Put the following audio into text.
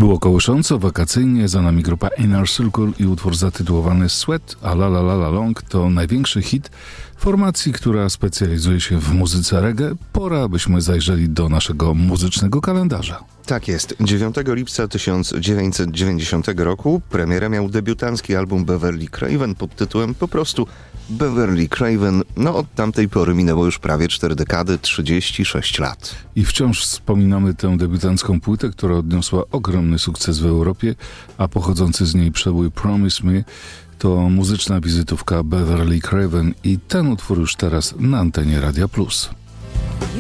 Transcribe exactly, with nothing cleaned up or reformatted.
Było kołysząco, wakacyjnie, za nami grupa Inner Circle i utwór zatytułowany Sweat, a La La La La Long to największy hit formacji, która specjalizuje się w muzyce reggae. Pora, abyśmy zajrzeli do naszego muzycznego kalendarza. Tak jest. dziewiątego lipca tysiąc dziewięćset dziewięćdziesiątego roku premierę miał debiutancki album Beverly Craven pod tytułem po prostu Beverly Craven. No od tamtej pory minęło już prawie cztery dekady, trzydzieści sześć lat. I wciąż wspominamy tę debiutancką płytę, która odniosła ogromny sukces w Europie, a pochodzący z niej przebój Promise Me to muzyczna wizytówka Beverly Craven i ten utwór już teraz na antenie Radia Plus.